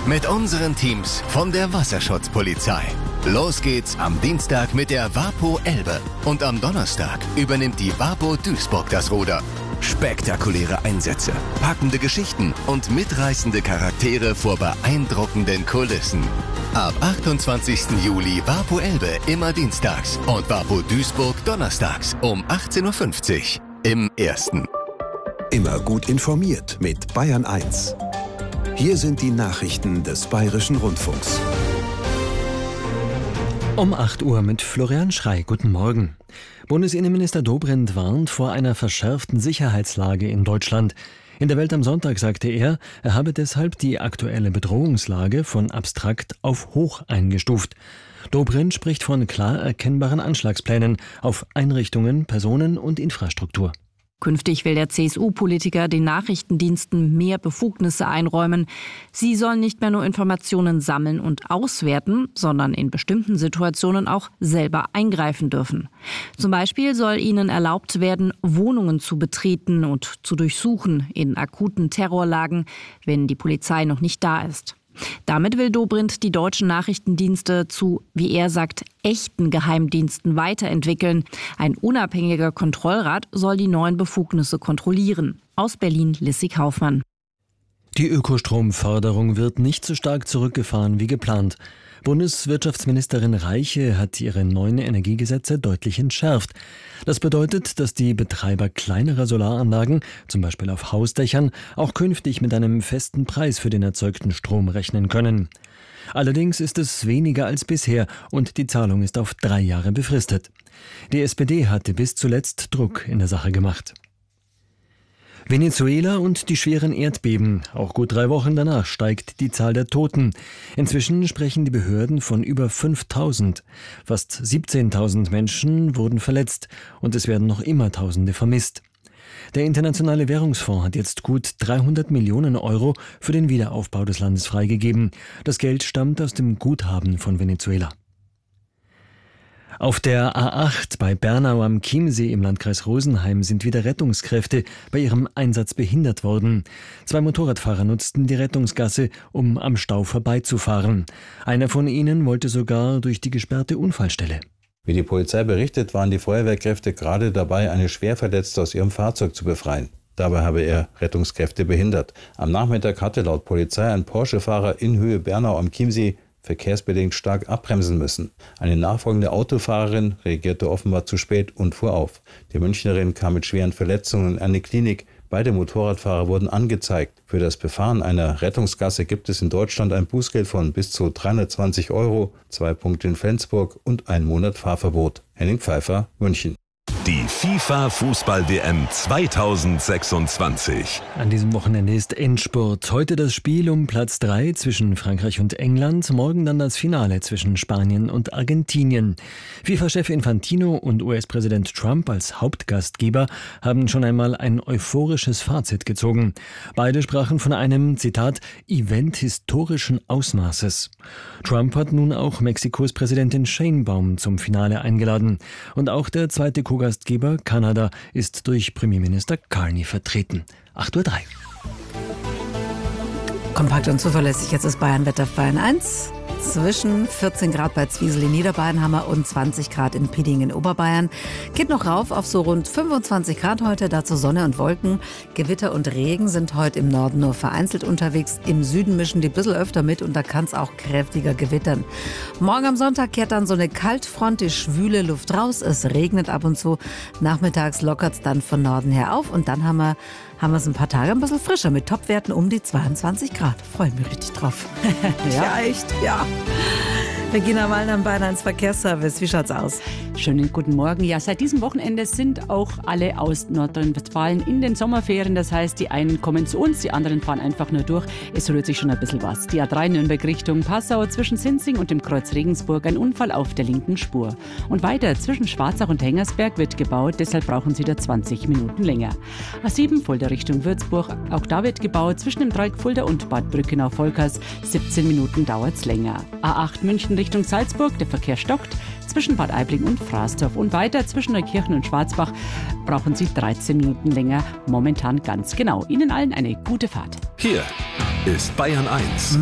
Mit unseren Teams von der Wasserschutzpolizei. Los geht's am Dienstag mit der WaPo Elbe. Und am Donnerstag übernimmt die WaPo Duisburg das Ruder. Spektakuläre Einsätze, packende Geschichten und mitreißende Charaktere vor beeindruckenden Kulissen. Ab 28. Juli WaPo Elbe immer dienstags und WaPo Duisburg donnerstags um 18.50 Uhr im Ersten. Immer gut informiert mit Bayern 1. Hier sind die Nachrichten des Bayerischen Rundfunks. Um 8 Uhr mit Florian Schrey. Guten Morgen. Bundesinnenminister Dobrindt warnt vor einer verschärften Sicherheitslage in Deutschland. In der Welt am Sonntag sagte er habe deshalb die aktuelle Bedrohungslage von abstrakt auf hoch eingestuft. Dobrindt spricht von klar erkennbaren Anschlagsplänen auf Einrichtungen, Personen und Infrastruktur. Künftig will der CSU-Politiker den Nachrichtendiensten mehr Befugnisse einräumen. Sie sollen nicht mehr nur Informationen sammeln und auswerten, sondern in bestimmten Situationen auch selber eingreifen dürfen. Zum Beispiel soll ihnen erlaubt werden, Wohnungen zu betreten und zu durchsuchen in akuten Terrorlagen, wenn die Polizei noch nicht da ist. Damit will Dobrindt die deutschen Nachrichtendienste zu, wie er sagt, echten Geheimdiensten weiterentwickeln. Ein unabhängiger Kontrollrat soll die neuen Befugnisse kontrollieren. Aus Berlin, Lissy Kaufmann. Die Ökostromförderung wird nicht so stark zurückgefahren wie geplant. Bundeswirtschaftsministerin Reiche hat ihre neuen Energiegesetze deutlich entschärft. Das bedeutet, dass die Betreiber kleinerer Solaranlagen, zum Beispiel auf Hausdächern, auch künftig mit einem festen Preis für den erzeugten Strom rechnen können. Allerdings ist es weniger als bisher und die Zahlung ist auf 3 Jahre befristet. Die SPD hatte bis zuletzt Druck in der Sache gemacht. Venezuela und die schweren Erdbeben. Auch gut 3 Wochen danach steigt die Zahl der Toten. Inzwischen sprechen die Behörden von über 5.000. Fast 17.000 Menschen wurden verletzt und es werden noch immer Tausende vermisst. Der Internationale Währungsfonds hat jetzt gut 300 Millionen Euro für den Wiederaufbau des Landes freigegeben. Das Geld stammt aus dem Guthaben von Venezuela. Auf der A8 bei Bernau am Chiemsee im Landkreis Rosenheim sind wieder Rettungskräfte bei ihrem Einsatz behindert worden. 2 Motorradfahrer nutzten die Rettungsgasse, um am Stau vorbeizufahren. Einer von ihnen wollte sogar durch die gesperrte Unfallstelle. Wie die Polizei berichtet, waren die Feuerwehrkräfte gerade dabei, eine Schwerverletzte aus ihrem Fahrzeug zu befreien. Dabei habe er Rettungskräfte behindert. Am Nachmittag hatte laut Polizei ein Porsche-Fahrer in Höhe Bernau am Chiemsee verkehrsbedingt stark abbremsen müssen. Eine nachfolgende Autofahrerin reagierte offenbar zu spät und fuhr auf. Die Münchnerin kam mit schweren Verletzungen in eine Klinik. Beide Motorradfahrer wurden angezeigt. Für das Befahren einer Rettungsgasse gibt es in Deutschland ein Bußgeld von bis zu 320 €, 2 Punkte in Flensburg und 1 Monat Fahrverbot. Henning Pfeiffer, München. Die FIFA-Fußball-WM 2026. An diesem Wochenende ist Endspurt. Heute das Spiel um Platz 3 zwischen Frankreich und England, morgen dann das Finale zwischen Spanien und Argentinien. FIFA-Chef Infantino und US-Präsident Trump als Hauptgastgeber haben schon einmal ein euphorisches Fazit gezogen. Beide sprachen von einem, Zitat, Event historischen Ausmaßes. Trump hat nun auch Mexikos Präsidentin Sheinbaum zum Finale eingeladen. Und auch der zweite Co-Gastgeber Kanada ist durch Premierminister Carney vertreten. 8:03 Uhr. Kompakt und zuverlässig, jetzt ist Bayern-Wetter auf Bayern 1. Zwischen 14 Grad bei Zwiesel in Niederbayernhammer und 20 Grad in Pieding in Oberbayern. Geht noch rauf auf so rund 25 Grad heute, dazu Sonne und Wolken. Gewitter und Regen sind heute im Norden nur vereinzelt unterwegs. Im Süden mischen die ein bisschen öfter mit und da kann es auch kräftiger gewittern. Morgen am Sonntag kehrt dann so eine Kaltfront, die schwüle Luft raus. Es regnet ab und zu. Nachmittags lockert es dann von Norden her auf und dann haben wir es ein paar Tage ein bisschen frischer mit Topwerten um die 22 Grad. Freue mich richtig drauf. Ja, echt? Ja. Regina Wallner, Bayern 1 Verkehrsservice. Wie schaut's aus? Schönen guten Morgen. Ja, seit diesem Wochenende sind auch alle aus Nordrhein-Westfalen in den Sommerferien. Das heißt, die einen kommen zu uns, die anderen fahren einfach nur durch. Es rührt sich schon ein bisschen was. Die A3 Nürnberg Richtung Passau zwischen Sinzing und dem Kreuz Regensburg ein Unfall auf der linken Spur. Und weiter zwischen Schwarzach und Hengersberg wird gebaut, deshalb brauchen Sie da 20 Minuten länger. A7 Fulda Richtung Würzburg, auch da wird gebaut zwischen dem Dreieck Fulda und Bad Brückenau-Volkers. 17 Minuten dauert's länger. A8 München Richtung Salzburg, der Verkehr stockt. Zwischen Bad Aibling und Frastorf und weiter zwischen Neukirchen und Schwarzbach brauchen Sie 13 Minuten länger, momentan ganz genau. Ihnen allen eine gute Fahrt. Hier ist Bayern 1.